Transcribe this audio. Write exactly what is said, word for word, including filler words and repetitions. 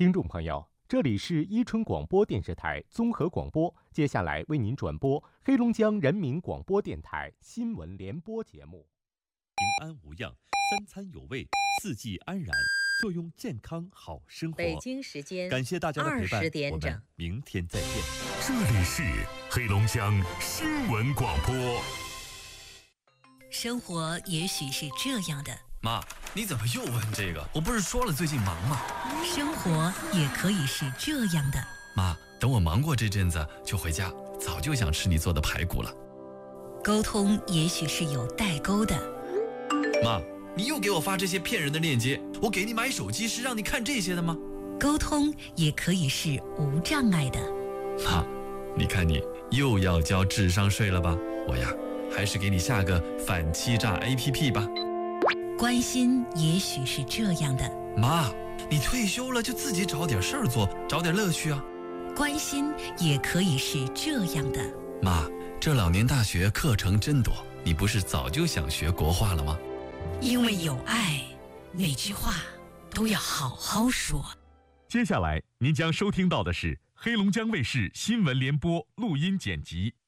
听众朋友，这里是伊春广播电视台综合广播，接下来为您转播黑龙江人民广播电台新闻联播节目。 平安无恙，三餐有味，四季安然，坐拥健康好生活。 北京时间感谢大家的陪伴， 二十点整， 我们明天再见。 这里是黑龙江新闻广播。 生活也许是这样的。 妈，你怎么又问这个？我不是说了最近忙吗？ 生活也可以是这样的。 妈，等我忙过这阵子就回家，早就想吃你做的排骨了。 沟通也许是有代沟的。 妈，你又给我发这些骗人的链接，我给你买手机是让你看这些的吗？ 沟通也可以是无障碍的。 妈，你看你又要交智商税了吧？我呀，还是给你下个反欺诈 A P P 吧。 关心也许是这样的。 妈，你退休了就自己找点事儿做，找点乐趣啊。 关心也可以是这样的。 妈，这老年大学课程真多，你不是早就想学国画了吗？ 因为有爱，每句话都要好好说。 接下来您将收听到的是黑龙江卫视新闻联播录音剪辑。